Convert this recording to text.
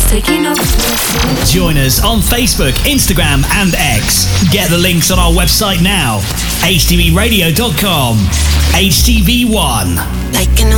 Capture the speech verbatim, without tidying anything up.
taking over the food. Join us on Facebook, Instagram and X. Get the links on our website now, h t v radio dot com. H T V one. Like an